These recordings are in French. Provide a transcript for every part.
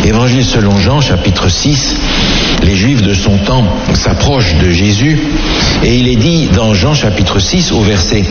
Évangile selon Jean, chapitre 6, les Juifs de son temps s'approchent de Jésus et il est dit dans Jean chapitre 6 au verset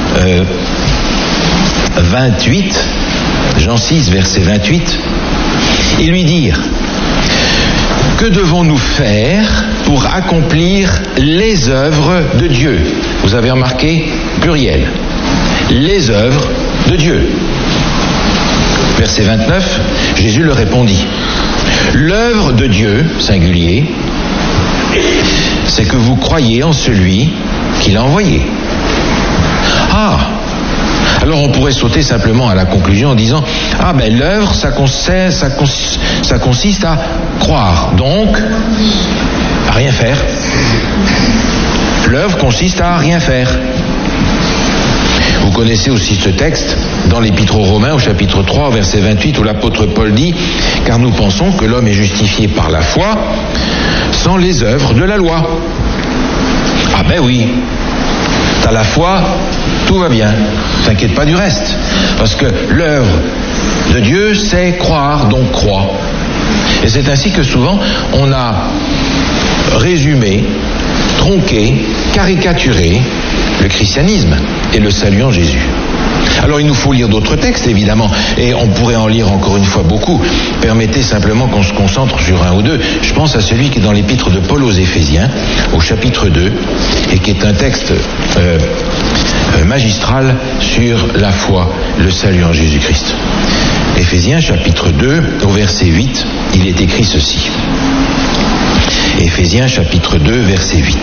28, Jean 6 verset 28, ils lui dirent: que devons-nous faire pour accomplir les œuvres de Dieu? Vous avez remarqué, pluriel, les œuvres de Dieu. Verset 29, Jésus leur répondit: l'œuvre de Dieu, singulier, c'est que vous croyez en celui qui l'a envoyé. Ah, alors on pourrait sauter simplement à la conclusion en disant: ah ben l'œuvre, ça consiste à croire, donc à rien faire. L'œuvre consiste à rien faire. Vous connaissez aussi ce texte dans l'Épître aux Romains au chapitre 3 verset 28 où l'apôtre Paul dit: car nous pensons que l'homme est justifié par la foi sans les œuvres de la loi. Ah ben oui, t'as la foi, tout va bien, t'inquiète pas du reste, parce que l'œuvre de Dieu c'est croire, donc crois. Et c'est ainsi que souvent on a résumé, tronqué, caricaturé le christianisme et le salut en Jésus. Alors il nous faut lire d'autres textes évidemment, et on pourrait en lire encore une fois beaucoup. Permettez simplement qu'on se concentre sur un ou deux. Je pense à celui qui est dans l'épître de Paul aux Éphésiens, au chapitre 2, et qui est un texte magistral sur la foi, le salut en Jésus-Christ. Éphésiens chapitre 2, au verset 8, il est écrit ceci. Éphésiens chapitre 2, verset 8.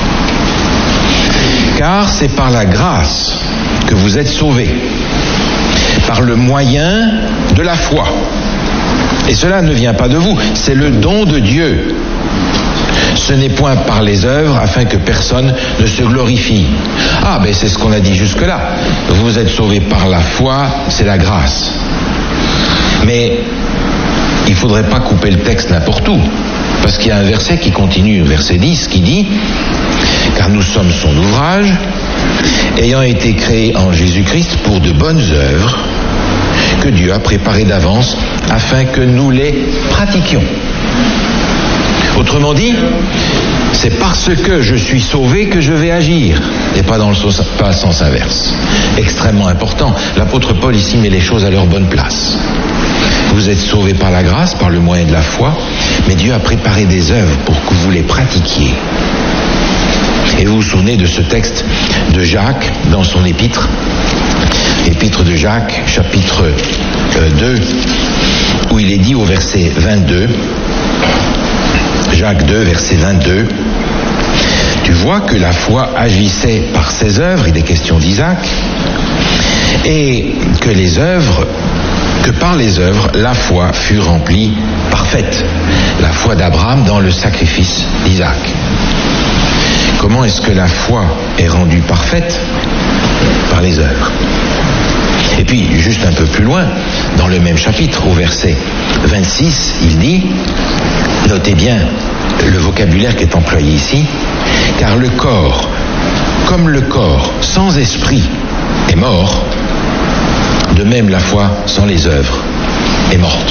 Car c'est par la grâce que vous êtes sauvés, par le moyen de la foi. Et cela ne vient pas de vous, c'est le don de Dieu. Ce n'est point par les œuvres afin que personne ne se glorifie. Ah ben c'est ce qu'on a dit jusque-là. Vous êtes sauvés par la foi, c'est la grâce. Mais il ne faudrait pas couper le texte n'importe où. Parce qu'il y a un verset qui continue, verset 10, qui dit: car nous sommes son ouvrage, ayant été créés en Jésus-Christ pour de bonnes œuvres, que Dieu a préparées d'avance, afin que nous les pratiquions. Autrement dit, c'est parce que je suis sauvé que je vais agir, et pas dans le sens inverse. Extrêmement important. L'apôtre Paul ici met les choses à leur bonne place. Vous êtes sauvés par la grâce, par le moyen de la foi, mais Dieu a préparé des œuvres pour que vous les pratiquiez. Et vous vous souvenez de ce texte de Jacques dans son épître, épître de Jacques, chapitre 2, où il est dit au verset 22, Jacques 2, verset 22, tu vois que la foi agissait par ses œuvres, il est question d'Isaac, et que par les œuvres, la foi fut remplie parfaite. La foi d'Abraham dans le sacrifice d'Isaac. Comment est-ce que la foi est rendue parfaite? Par les œuvres. Et puis, juste un peu plus loin, dans le même chapitre, au verset 26, il dit, notez bien le vocabulaire qui est employé ici, car le corps, comme le corps sans esprit est mort, de même la foi sans les œuvres est morte.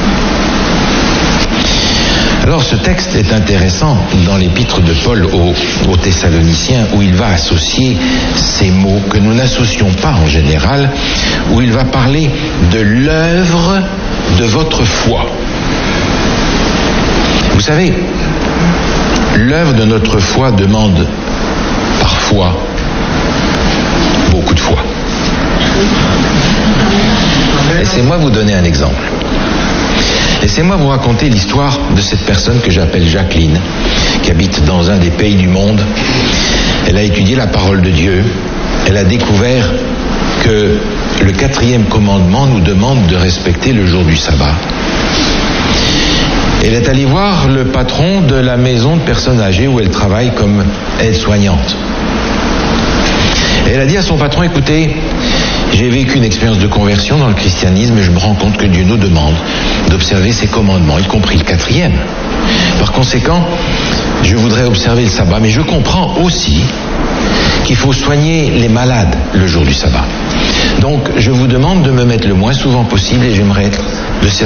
Alors ce texte est intéressant dans l'épître de Paul aux Thessaloniciens, où il va associer ces mots que nous n'associons pas en général, où il va parler de l'œuvre de votre foi. Vous savez, l'œuvre de notre foi demande parfois beaucoup de foi. Laissez-moi vous donner un exemple. Laissez-moi vous raconter l'histoire de cette personne que j'appelle Jacqueline, qui habite dans un des pays du monde. Elle a étudié la parole de Dieu. Elle a découvert que le 4e commandement nous demande de respecter le jour du sabbat. Elle est allée voir le patron de la maison de personnes âgées où elle travaille comme aide-soignante. Et elle a dit à son patron, écoutez, j'ai vécu une expérience de conversion dans le christianisme et je me rends compte que Dieu nous demande d'observer ses commandements, y compris le 4e. Par conséquent, je voudrais observer le sabbat, mais je comprends aussi qu'il faut soigner les malades le jour du sabbat. Donc, je vous demande de me mettre le moins souvent possible et j'aimerais être le